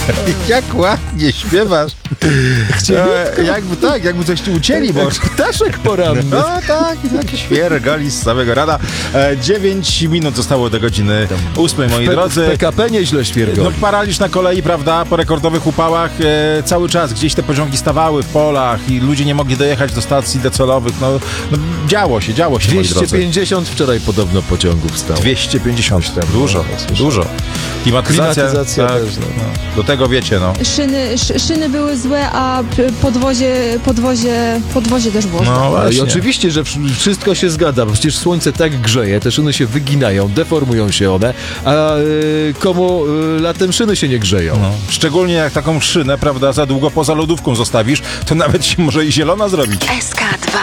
Jak ładnie śpiewasz. Jakby coś ci ucięli, bo... Ptaszek poranny. No tak, świergali z samego rana. 9 minut zostało do godziny 8, moi drodzy. PKP nieźle świergoli. No paraliż na kolei, prawda, po rekordowych upałach cały czas gdzieś te pociągi stawały w polach i ludzie nie mogli dojechać do stacji docelowych. No działo się, moi drodzy. 250 wczoraj podobno pociągów stało. 250, dużo. Klimatyzacja tak, też, no. Do tego wiecie, no. Szyny były złe, a podwozie też było złe. No I właśnie. oczywiście, że wszystko się zgadza, bo przecież słońce tak grzeje, te szyny się wyginają, deformują się one, a komu latem szyny się nie grzeją? No. Szczególnie jak taką szynę, prawda, za długo poza lodówką zostawisz, to nawet się może i zielona zrobić. SK2